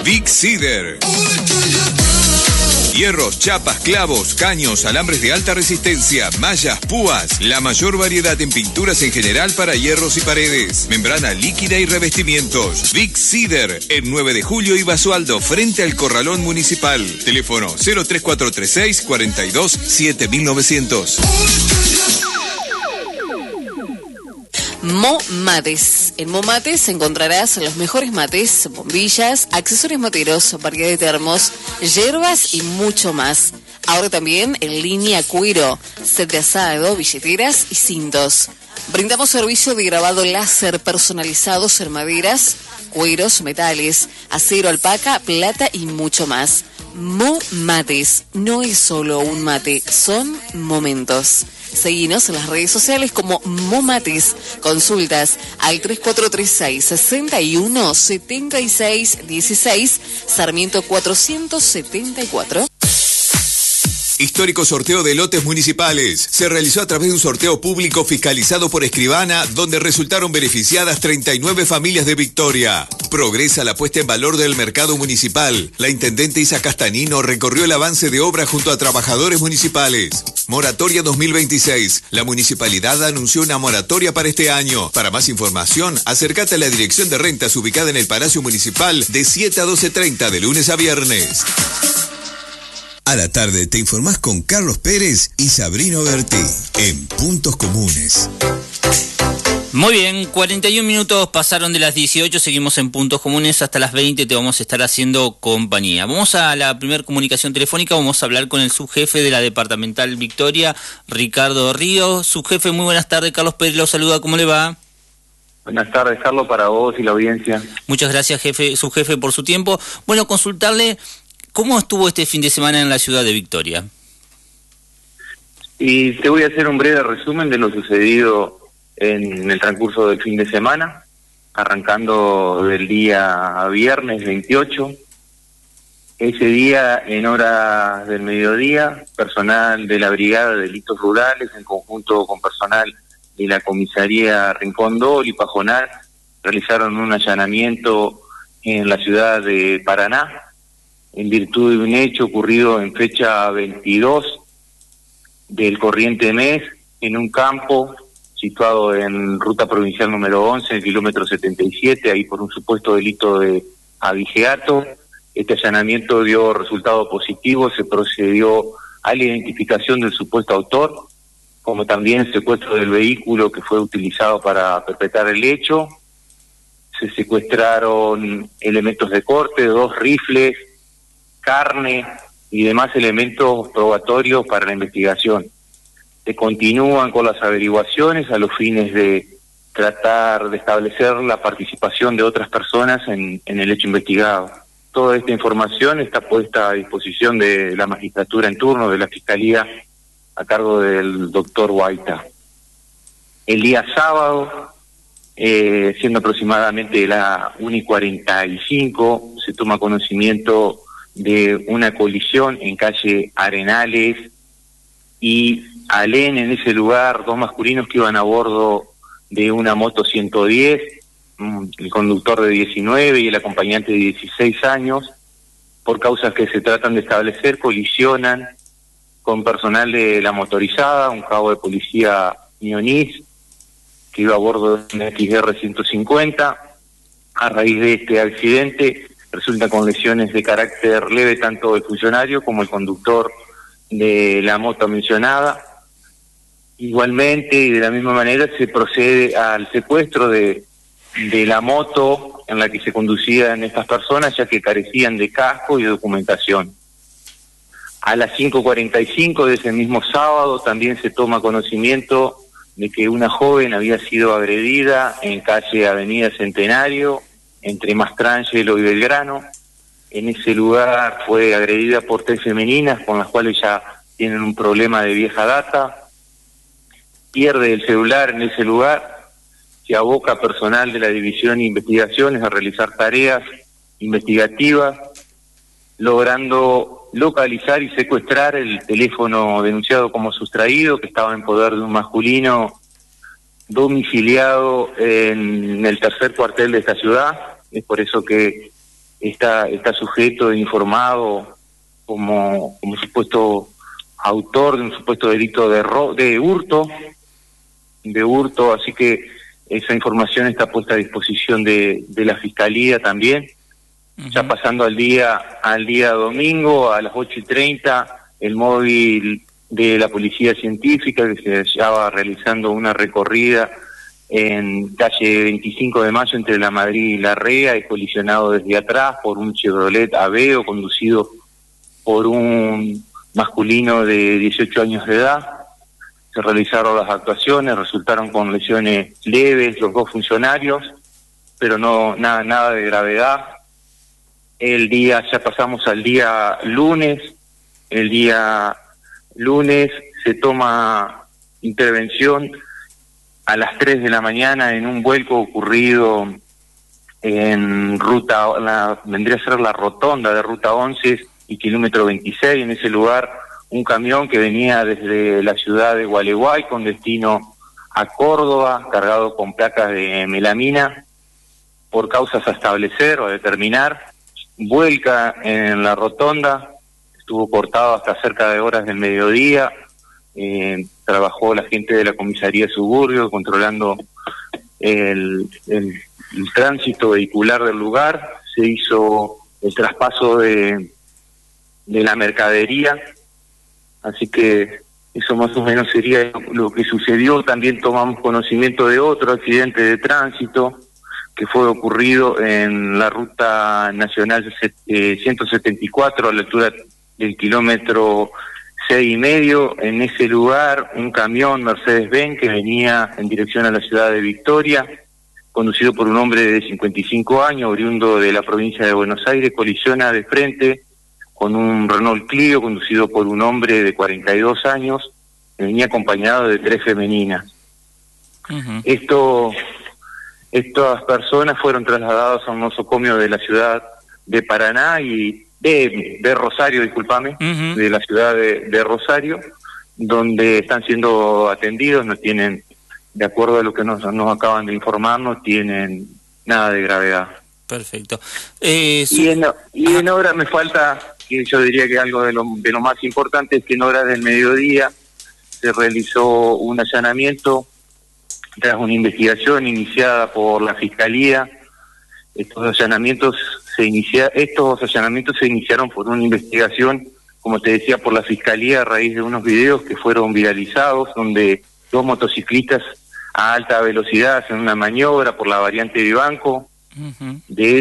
Big Cedar. Hierros, chapas, clavos, caños, alambres de alta resistencia, mallas, púas. La mayor variedad en pinturas en general para hierros y paredes. Membrana líquida y revestimientos. Big Cedar, en 9 de julio y Basualdo, frente al Corralón Municipal. Teléfono 03436 42 7900. Mo Mates. En Mo Mates encontrarás los mejores mates, bombillas, accesorios materos, variedad de termos, hierbas y mucho más. Ahora también en línea cuero, set de asado, billeteras y cintos. Brindamos servicio de grabado láser personalizados en maderas, cueros, metales, acero, alpaca, plata y mucho más. Mo Mates. No es solo un mate, son momentos. Seguinos en las redes sociales como Mo Mates. Consultas al 3436 61 76 16, Sarmiento 474. Histórico sorteo de lotes municipales. Se realizó a través de un sorteo público fiscalizado por Escribana, donde resultaron beneficiadas 39 familias de Victoria. Progresa la puesta en valor del mercado municipal. La intendente Isa Castanino recorrió el avance de obra junto a trabajadores municipales. Moratoria 2026. La municipalidad anunció una moratoria para este año. Para más información, acércate a la Dirección de Rentas ubicada en el Palacio Municipal de 7 a 12:30 de lunes a viernes. A la tarde te informás con Carlos Pérez y Sabrino Bertí en Puntos Comunes. Muy bien, 41 minutos pasaron de las 18, seguimos en Puntos Comunes, hasta las 20 te vamos a estar haciendo compañía. Vamos a la primera comunicación telefónica, vamos a hablar con el subjefe de la Departamental Victoria, Ricardo Ríos. Subjefe, muy buenas tardes, Carlos Pérez lo saluda, ¿cómo le va? Buenas tardes, Carlos, para vos y la audiencia. Muchas gracias, subjefe, por su tiempo. Bueno, consultarle, ¿cómo estuvo este fin de semana en la ciudad de Victoria? Y te voy a hacer un breve resumen de lo sucedido en el transcurso del fin de semana, arrancando del día viernes 28. Ese día, en horas del mediodía, personal de la Brigada de Delitos Rurales, en conjunto con personal de la Comisaría Rincón Dol y Pajonal, realizaron un allanamiento en la ciudad de Paraná, en virtud de un hecho ocurrido en fecha 22 del corriente mes, en un campo situado en ruta provincial número 11, el kilómetro 77, ahí por un supuesto delito de abigeato. Este allanamiento dio resultado positivo, se procedió a la identificación del supuesto autor, como también el secuestro del vehículo que fue utilizado para perpetrar el hecho. Se secuestraron elementos de corte, 2 rifles, carne y demás elementos probatorios para la investigación. Se continúan con las averiguaciones a los fines de tratar de establecer la participación de otras personas en el hecho investigado. Toda esta información está puesta a disposición de la magistratura en turno, de la Fiscalía, a cargo del doctor Guaita. El día sábado, siendo aproximadamente la 1:45, se toma conocimiento de una colisión en calle Arenales y Alén. En ese lugar, 2 masculinos que iban a bordo de una moto 110, el conductor de 19 y el acompañante de 16 años, por causas que se tratan de establecer, colisionan con personal de la motorizada, un cabo de policía Ñonís, que iba a bordo de una XR 150. A raíz de este accidente, resulta con lesiones de carácter leve tanto el funcionario como el conductor de la moto mencionada. Igualmente, y de la misma manera, se procede al secuestro de la moto en la que se conducían estas personas, ya que carecían de casco y documentación. A las 5:45 de ese mismo sábado también se toma conocimiento de que una joven había sido agredida en calle Avenida Centenario, entre Mastrangelo y Belgrano. En ese lugar fue agredida por 3 femeninas con las cuales ya tienen un problema de vieja data. Pierde el celular en ese lugar, se aboca personal de la División de Investigaciones a realizar tareas investigativas, logrando localizar y secuestrar el teléfono denunciado como sustraído, que estaba en poder de un masculino domiciliado en el tercer cuartel de esta ciudad. Es por eso que está sujeto e informado como supuesto autor de un supuesto delito de hurto, así que esa información está puesta a disposición de la Fiscalía también. Ya pasando al día domingo, a las 8:30, el móvil de la Policía Científica, que se hallaba realizando una recorrida en calle 25 de Mayo entre La Madrid y La Rea, y colisionado desde atrás por un Chevrolet Aveo conducido por un masculino de 18 años de edad. Se realizaron las actuaciones, resultaron con lesiones leves los dos funcionarios, pero no nada de gravedad. Ya pasamos al día lunes. El día lunes se toma intervención a las 3 de la mañana en un vuelco ocurrido en vendría a ser la rotonda de Ruta 11 y kilómetro 26. En ese lugar, un camión que venía desde la ciudad de Gualeguay con destino a Córdoba, cargado con placas de melamina, por causas a establecer o a determinar, vuelca en la rotonda, estuvo cortado hasta cerca de horas del mediodía. Trabajó la gente de la comisaría Suburbio controlando el tránsito vehicular del lugar. Se hizo el traspaso de la mercadería, así que eso más o menos sería lo que sucedió. También tomamos conocimiento de otro accidente de tránsito que fue ocurrido en la ruta nacional 174 a la altura del kilómetro 6,5. En ese lugar, un camión Mercedes-Benz que venía en dirección a la ciudad de Victoria, conducido por un hombre de 55 años, oriundo de la provincia de Buenos Aires, colisiona de frente con un Renault Clio conducido por un hombre de 42 años, que venía acompañado de 3 femeninas. Estas personas fueron trasladadas a un nosocomio de la ciudad de Paraná y de Rosario, de la ciudad de Rosario, donde están siendo atendidos. No tienen, de acuerdo a lo que nos acaban de informar, no tienen nada de gravedad. Perfecto. Y en horas me falta, que yo diría que algo de lo más importante es que en horas del mediodía se realizó un allanamiento tras una investigación iniciada por la Fiscalía. Estos allanamientos se iniciaron por una investigación, como te decía, por la Fiscalía a raíz de unos videos que fueron viralizados, donde 2 motociclistas a alta velocidad hacen una maniobra por la variante Vivanco. De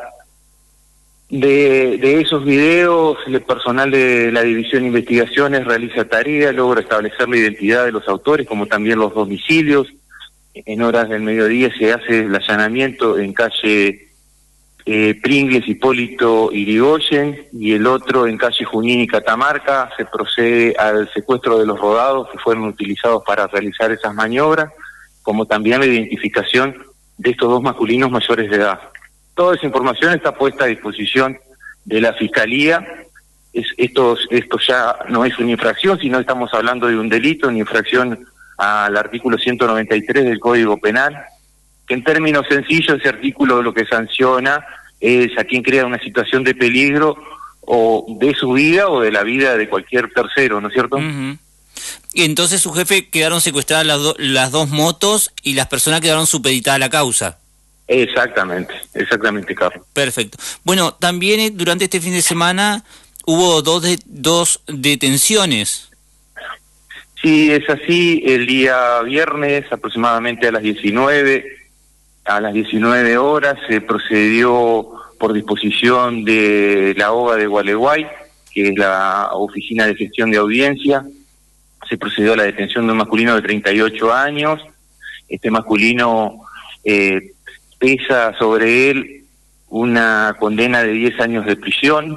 esos videos, el personal de la División de Investigaciones realiza tarea, logra establecer la identidad de los autores, como también los domicilios. En horas del mediodía se hace el allanamiento en calle Pringles, Hipólito Yrigoyen, y el otro en calle Junín y Catamarca. Se procede al secuestro de los rodados que fueron utilizados para realizar esas maniobras, como también la identificación de estos 2 masculinos mayores de edad. Toda esa información está puesta a disposición de la Fiscalía. Esto ya no es una infracción, sino estamos hablando de un delito, una infracción al artículo 193 del Código Penal, que en términos sencillos ese artículo lo que sanciona es a quien crea una situación de peligro o de su vida o de la vida de cualquier tercero, ¿no es cierto? Y entonces, su jefe, quedaron secuestradas las 2 motos y las personas quedaron supeditadas a la causa. Exactamente, Carlos. Perfecto. Bueno, también durante este fin de semana hubo dos detenciones. Sí, es así. El día viernes, aproximadamente a las 19 horas, se procedió por disposición de la OGA de Gualeguay, que es la Oficina de Gestión de Audiencia. Se procedió a la detención de un masculino de 38 años. Este masculino pesa sobre él una condena de 10 años de prisión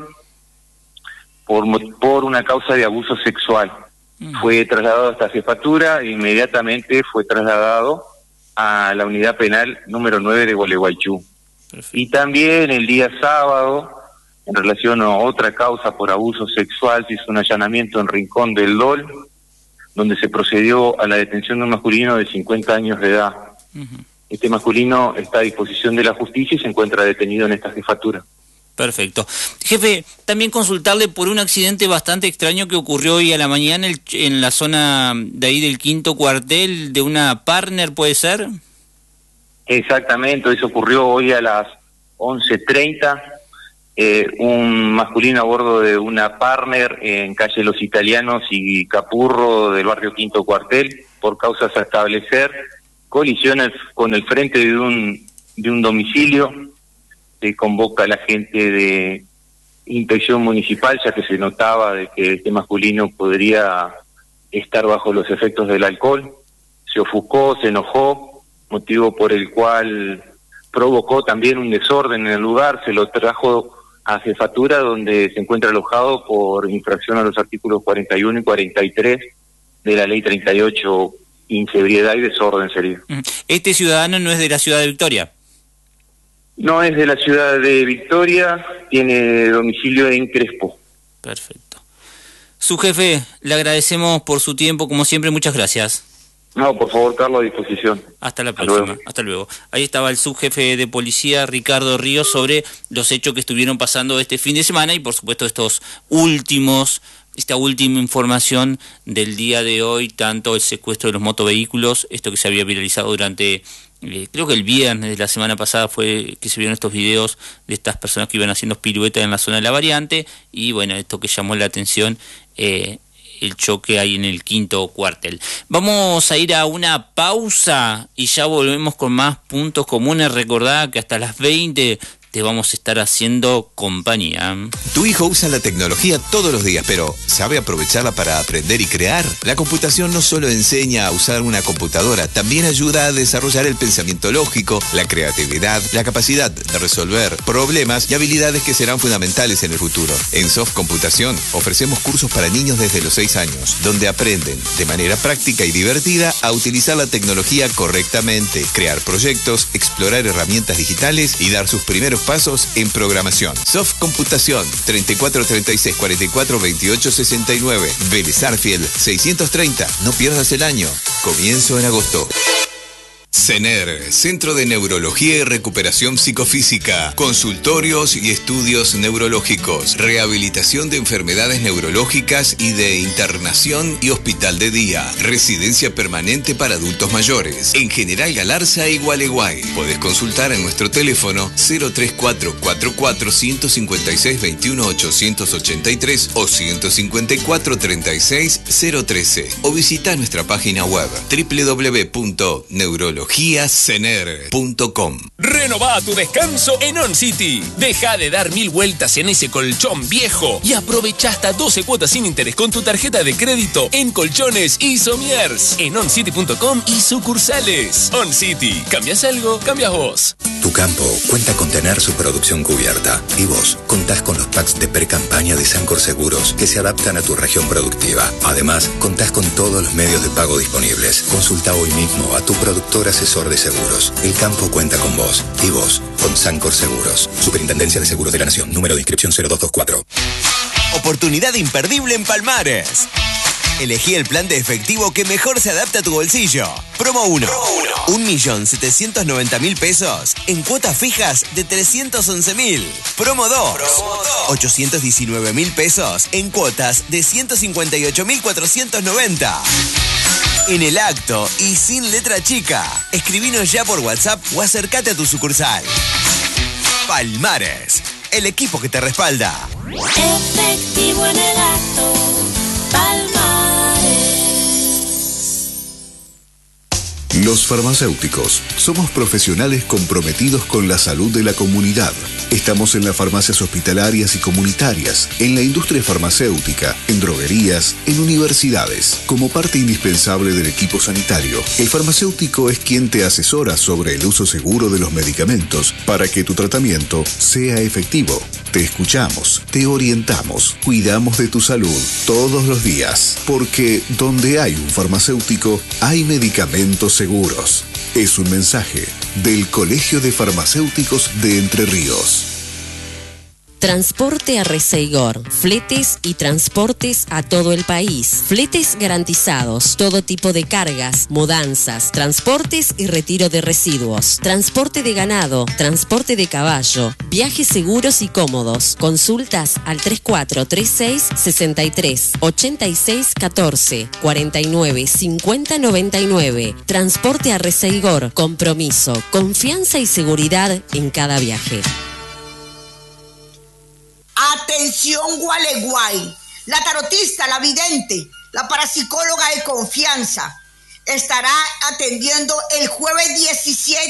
por una causa de abuso sexual. Fue trasladado a esta jefatura e inmediatamente fue trasladado a la unidad penal número 9 de Gualeguaychú. Y también el día sábado, en relación a otra causa por abuso sexual, se hizo un allanamiento en Rincón del Dol, donde se procedió a la detención de un masculino de 50 años de edad. Este masculino está a disposición de la justicia y se encuentra detenido en esta jefatura. Perfecto. Jefe, también consultarle por un accidente bastante extraño que ocurrió hoy a la mañana en la zona de ahí del 5º cuartel, de una partner, ¿puede ser? Exactamente, eso ocurrió hoy a las 11:30. Un masculino a bordo de una partner en calle Los Italianos y Capurro del barrio 5º cuartel, por causas a establecer, colisiona con el frente de un domicilio. Se convoca a la gente de inspección municipal, ya que se notaba de que este masculino podría estar bajo los efectos del alcohol. Se ofuscó, se enojó, motivo por el cual provocó también un desorden en el lugar, se lo trajo a jefatura, donde se encuentra alojado por infracción a los artículos 41 y 43 de la ley 38, insebriedad y desorden sería. ¿Este ciudadano no es de la ciudad de Victoria? No es de la ciudad de Victoria, tiene domicilio en Crespo. Perfecto. Su jefe, le agradecemos por su tiempo, como siempre, muchas gracias. No, por favor, Carlos, a disposición. Hasta la próxima. Hasta luego. Ahí estaba el subjefe de policía, Ricardo Ríos, sobre los hechos que estuvieron pasando este fin de semana y, por supuesto, esta última información del día de hoy, tanto el secuestro de los motovehículos, esto que se había viralizado durante, creo que el viernes de la semana pasada fue que se vieron estos videos de estas personas que iban haciendo piruetas en la zona de la variante, y bueno, esto que llamó la atención, el choque ahí en el 5º cuartel. Vamos a ir a una pausa y ya volvemos con más puntos comunes. Recordá que hasta las 20 te vamos a estar haciendo compañía. Tu hijo usa la tecnología todos los días, pero ¿sabe aprovecharla para aprender y crear? La computación no solo enseña a usar una computadora, también ayuda a desarrollar el pensamiento lógico, la creatividad, la capacidad de resolver problemas y habilidades que serán fundamentales en el futuro. En Soft Computación ofrecemos cursos para niños desde los 6 años, donde aprenden de manera práctica y divertida a utilizar la tecnología correctamente, crear proyectos, explorar herramientas digitales y dar sus primeros pasos en programación. Soft Computación, 34 36 44 28 69. Vélez Arfield 630. No pierdas el año. Comienzo en agosto. CENER, Centro de Neurología y Recuperación Psicofísica, consultorios y estudios neurológicos, rehabilitación de enfermedades neurológicas y de internación y hospital de día, residencia permanente para adultos mayores, en General Galarza y Gualeguay. Podés consultar en nuestro teléfono 03444 156 21 883 o 154 36 013 o visita nuestra página web www.neurologiacener.com. Renová tu descanso en On City. Deja de dar 1000 vueltas en ese colchón viejo y aprovecha hasta 12 cuotas sin interés con tu tarjeta de crédito en colchones y somiers. En oncity.com y sucursales. On City. ¿Cambias algo? Cambias vos. Tu campo cuenta con tener su producción cubierta. Y vos contás con los packs de pre-campaña de Sancor Seguros que se adaptan a tu región productiva. Además, contás con todos los medios de pago disponibles. Consulta hoy mismo a tu productor asesor de seguros. El campo cuenta con vos. Y vos con Sancor Seguros. Superintendencia de Seguros de la Nación. Número de inscripción 0224. Oportunidad imperdible en Palmares. Elegí el plan de efectivo que mejor se adapta a tu bolsillo. Promo 1. 1.790.000 pesos en cuotas fijas de 311.000. Promo 2. 819.000 pesos en cuotas de 158.490. En el acto y sin letra chica. Escribinos ya por WhatsApp o acércate a tu sucursal. Palmares, el equipo que te respalda. Efectivo en el acto. Palmares. Los farmacéuticos somos profesionales comprometidos con la salud de la comunidad. Estamos en las farmacias hospitalarias y comunitarias, en la industria farmacéutica, en droguerías, en universidades. Como parte indispensable del equipo sanitario, el farmacéutico es quien te asesora sobre el uso seguro de los medicamentos para que tu tratamiento sea efectivo. Te escuchamos, te orientamos, cuidamos de tu salud todos los días, porque donde hay un farmacéutico, hay medicamentos seguros. Es un mensaje del Colegio de Farmacéuticos de Entre Ríos. Transporte a Reseigor. Fletes y transportes a todo el país. Fletes garantizados. Todo tipo de cargas, mudanzas, transportes y retiro de residuos. Transporte de ganado. Transporte de caballo. Viajes seguros y cómodos. Consultas al 3436 63 86 14 49 50 99. Transporte a Reseigor. Compromiso, confianza y seguridad en cada viaje. Atención Gualeguay, la tarotista, la vidente, la parapsicóloga de confianza estará atendiendo el jueves 17